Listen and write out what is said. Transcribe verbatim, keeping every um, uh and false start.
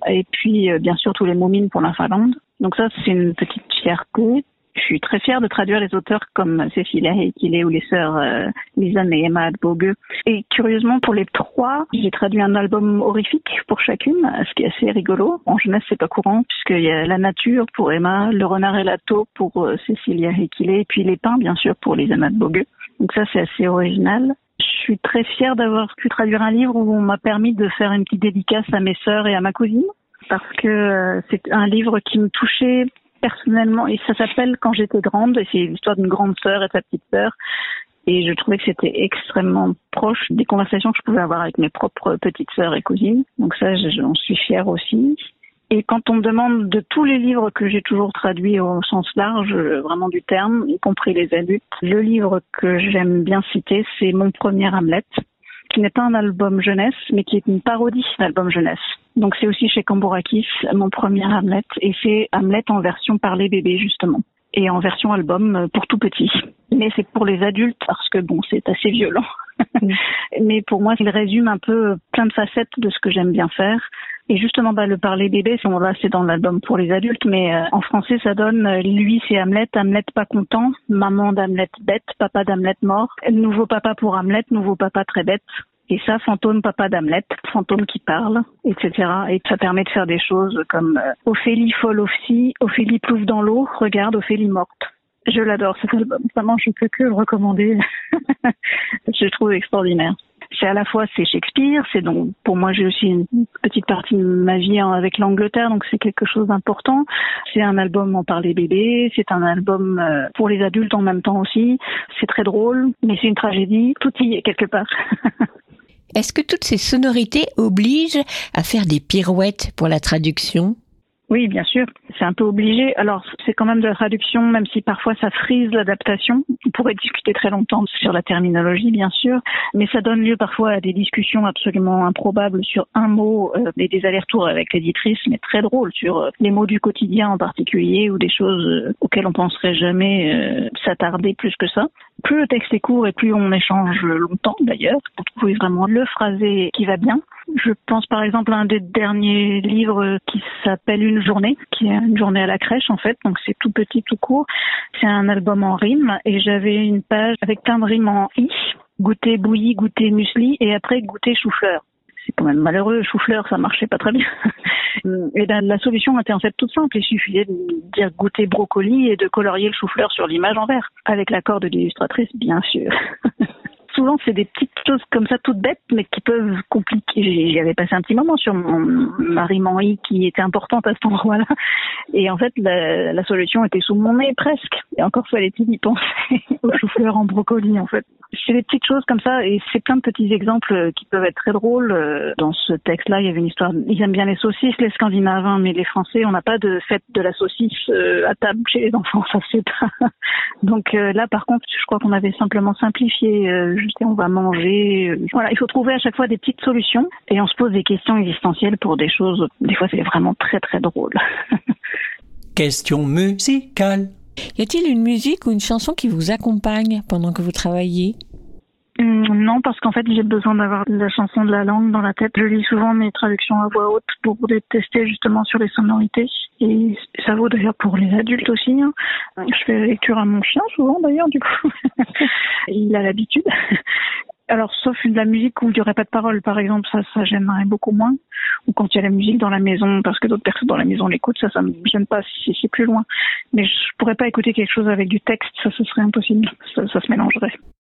Et puis, euh, bien sûr, tous les moumines pour la Finlande. Donc ça, c'est une petite fierté. Je suis très fière de traduire les auteurs comme Cecilia Heikile ou les sœurs euh, Lisanne et Emma Adboge. Et curieusement, pour les trois, j'ai traduit un album horrifique pour chacune, ce qui est assez rigolo. En jeunesse, c'est pas courant, puisqu'il y a La Nature pour Emma, Le Renard et la Taupe pour euh, Cecilia Heikile, et puis Les Pins, bien sûr, pour Lisanne Adboge. Donc ça, c'est assez original. Je suis très fière d'avoir pu traduire un livre où on m'a permis de faire une petite dédicace à mes sœurs et à ma cousine, parce que euh, c'est un livre qui me touchait personnellement, et ça s'appelle Quand j'étais grande, et c'est l'histoire d'une grande sœur et de sa petite sœur, et je trouvais que c'était extrêmement proche des conversations que je pouvais avoir avec mes propres petites sœurs et cousines, donc ça j'en suis fière aussi. Et quand on me demande de tous les livres que j'ai toujours traduits au sens large, vraiment du terme, y compris les adultes, le livre que j'aime bien citer, c'est mon premier Hamlet, qui n'est pas un album jeunesse, mais qui est une parodie d'album jeunesse. Donc c'est aussi chez Cambourakis, mon premier Hamlet, et c'est Hamlet en version par les bébés, justement, et en version album pour tout petit. Mais c'est pour les adultes, parce que bon, c'est assez violent. Mais pour moi, il résume un peu plein de facettes de ce que j'aime bien faire. Et justement, bah, le parler bébé, c'est, là, c'est dans l'album pour les adultes, mais euh, en français, ça donne, euh, lui, c'est Hamlet, Hamlet pas content, maman d'Hamlet bête, papa d'Hamlet mort, nouveau papa pour Hamlet, nouveau papa très bête. Et ça, fantôme papa d'Hamlet, fantôme qui parle, et cetera. Et ça permet de faire des choses comme euh, Ophélie folle aussi, Ophélie plouffe dans l'eau, regarde Ophélie morte. Je l'adore cet album, vraiment, je peux que le recommander. Je le trouve extraordinaire. C'est à la fois, c'est Shakespeare, c'est donc, pour moi, j'ai aussi une petite partie de ma vie avec l'Angleterre, donc c'est quelque chose d'important. C'est un album en parler bébé, c'est un album pour les adultes en même temps aussi. C'est très drôle, mais c'est une tragédie. Tout y est quelque part. Est-ce que toutes ces sonorités obligent à faire des pirouettes pour la traduction ? Oui, bien sûr, c'est un peu obligé. Alors, c'est quand même de la traduction, même si parfois ça frise l'adaptation. On pourrait discuter très longtemps sur la terminologie, bien sûr, mais ça donne lieu parfois à des discussions absolument improbables sur un mot euh, et des allers-retours avec l'éditrice, mais très drôles sur euh, les mots du quotidien en particulier ou des choses euh, auxquelles on penserait jamais euh, s'attarder plus que ça. Plus le texte est court et plus on échange longtemps d'ailleurs, pour trouver vraiment le phrasé qui va bien. Je pense par exemple à un des derniers livres qui s'appelle Une journée, qui est une journée à la crèche en fait, donc c'est tout petit, tout court. C'est un album en rimes et j'avais une page avec plein de rimes en i, goûter bouilli, goûter muesli et après goûter chou-fleur. C'est quand même malheureux, chou-fleur, ça marchait pas très bien. Et la, la solution était en fait toute simple, il suffisait de dire goûter brocoli et de colorier le chou-fleur sur l'image en vert, avec l'accord de l'illustratrice, bien sûr. Souvent, c'est des petites choses comme ça, toutes bêtes, mais qui peuvent compliquer. J'avais passé un petit moment sur mon, ma rime en i qui était importante à cet endroit-là. Et en fait, la, la solution était sous mon nez, presque. Et encore fallait-il y penser au chou-fleur en brocoli, en fait. C'est des petites choses comme ça, et c'est plein de petits exemples qui peuvent être très drôles. Dans ce texte-là, il y avait une histoire, ils aiment bien les saucisses, les Scandinaves, mais les Français, on n'a pas de fête de la saucisse à table chez les enfants, ça c'est pas. Donc là, par contre, je crois qu'on avait simplement simplifié, juste on va manger. Voilà, il faut trouver à chaque fois des petites solutions, et on se pose des questions existentielles pour des choses, des fois c'est vraiment très très drôle. Question musicale. Y a-t-il une musique ou une chanson qui vous accompagne pendant que vous travaillez ? Non, parce qu'en fait, j'ai besoin d'avoir la chanson de la langue dans la tête. Je lis souvent mes traductions à voix haute pour les tester justement sur les sonorités. Et ça vaut d'ailleurs pour les adultes aussi. Hein. Je fais la lecture à mon chien souvent d'ailleurs, du coup. Il a l'habitude. Alors, sauf de la musique où il n'y aurait pas de paroles, par exemple, ça, ça gênerait beaucoup moins. Ou quand il y a la musique dans la maison, parce que d'autres personnes dans la maison l'écoutent, ça, ça me gêne pas si c'est plus loin. Mais je pourrais pas écouter quelque chose avec du texte, ça, ce serait impossible. Ça, ça se mélangerait.